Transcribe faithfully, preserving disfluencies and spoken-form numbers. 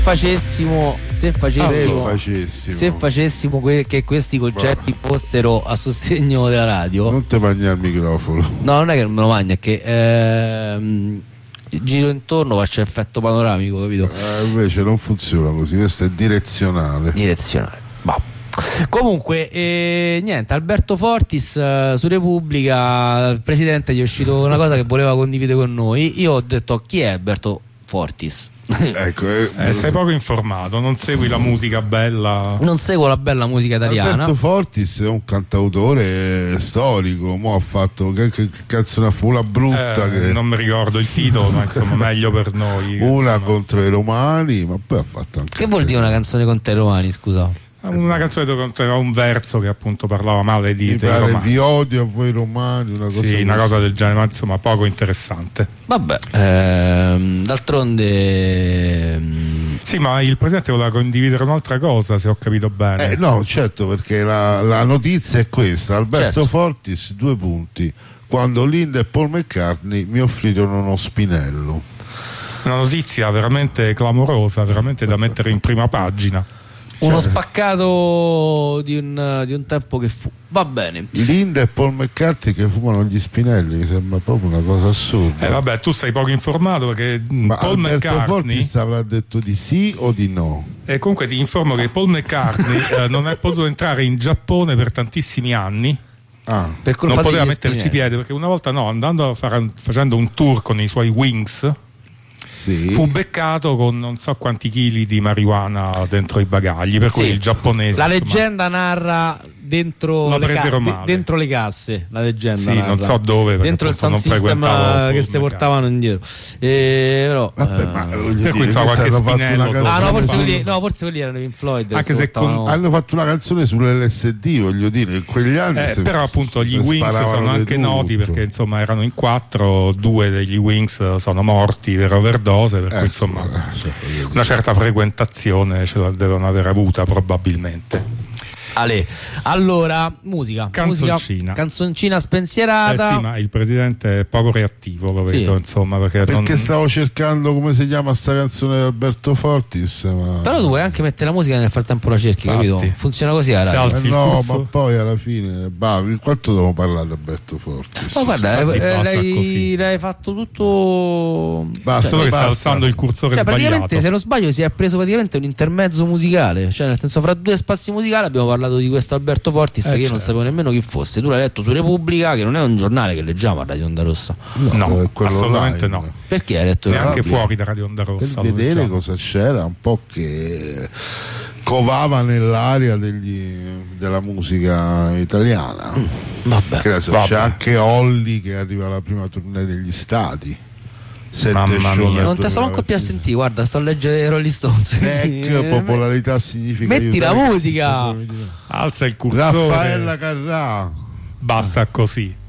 facessimo se facessimo, se facessimo, se facessimo que- che questi concetti bah. fossero a sostegno della radio. Non te mangi al microfono. No, non è che non me lo mangia, è che ehm, giro intorno, faccio effetto panoramico, capito? Eh, invece non funziona così, questo è direzionale. Direzionale. Bah. Comunque eh, niente, Alberto Fortis eh, su Repubblica, il presidente gli è uscito una cosa che voleva condividere con noi. Io ho detto: chi è Alberto Fortis? Ecco, eh, eh, sei poco informato, non segui la musica bella. Non seguo la bella musica italiana. Alberto Fortis è un cantautore storico, mo ha fatto che, che, che canzone fu una brutta eh, che... non mi ricordo il titolo, ma insomma meglio per noi. Una insomma. contro i romani, ma poi ha fatto anche che vuol dire una canzone contro i romani, scusa? Una canzone che conteneva un verso che appunto parlava male di mi pare vi odio a voi romani, una cosa, sì, una cosa del genere, ma insomma poco interessante. Vabbè, ehm, d'altronde ehm... sì, ma il presidente voleva condividere un'altra cosa, se ho capito bene. Eh, no, certo, perché la, la notizia è questa: Alberto certo. Fortis, due punti. Quando Linda e Paul McCartney mi offrirono uno spinello. Una notizia veramente clamorosa, veramente da mettere in prima pagina. Uno spaccato di un, di un tempo che fu. Va bene. Linda e Paul McCartney che fumano gli spinelli, mi sembra proprio una cosa assurda. Eh vabbè, tu sei poco informato perché ma Paul Alberto McCartney Fortis avrà detto di sì o di no? E comunque ti informo che Paul McCartney eh, non è potuto entrare in Giappone per tantissimi anni. Ah, per colpa non poteva degli metterci spinelli. piede perché una volta no, andando a fare, facendo un tour con i suoi Wings, sì. fu beccato con non so quanti chili di marijuana dentro i bagagli, per cui sì. il giapponese la insomma, leggenda narra dentro la le, ca- presero de- male. dentro le casse, la leggenda sì, narra. non so dove, dentro il sound system che si portavano indietro. E, però, Vabbè, eh, ma, per dire, cui so qualche spinello ah, no, forse fanno. quelli, no, forse quelli erano i Pink Floyd. Anche se con, hanno fatto una canzone sull'L S D, voglio dire, in quegli anni. eh, se, però appunto gli se Wings sono anche tutto. noti perché insomma erano in quattro, due degli Wings sono morti per overdose, per eh, cui insomma eh, cioè, una certa frequentazione ce la devono aver avuta probabilmente. Ale. Allora, musica, Canzoncina. musica, canzoncina spensierata. Eh sì, ma il presidente è poco reattivo, lo vedo, sì. insomma, perché, perché non... stavo cercando come si chiama sta canzone di Alberto Fortis, ma... Però tu puoi anche mettere la musica e nel frattempo la cerchi, Infatti. capito? Funziona così la Se radio. alzi Eh il no, corso. ma poi alla fine bah, quanto devo parlare di Alberto Fortis? Ma guarda, Infatti eh, basta l'hai, così. l'hai fatto tutto. Basta, Solo che sta basta. alzando il cursore Cioè, sbagliato. praticamente, se non sbaglio, si è preso praticamente un intermezzo musicale. Cioè, nel senso, fra due spazi musicali abbiamo parlato di questo Alberto Fortis, Eh, che io certo. non sapevo nemmeno chi fosse. Tu l'hai letto su Repubblica, che non è un giornale che leggiamo a Radio Onda Rossa. No, è quello assolutamente online. no. Perché hai letto Neanche Repubblica. fuori da Radio Onda Per Rossa. lo vedere diciamo. cosa c'era, un po' che covava nell'aria degli, della musica italiana. Mm, vabbè, Che adesso vabbè. c'è anche Olli che arriva alla prima tournée degli stati. Sette Mamma show mia. nel non te sto manco più a duemilaventi. sentire, guarda, sto a leggere Rolling Stones. Ecco, popolarità significa Metti la aiutare- musica. Alza il cursore. Raffaella Carrà. Basta così.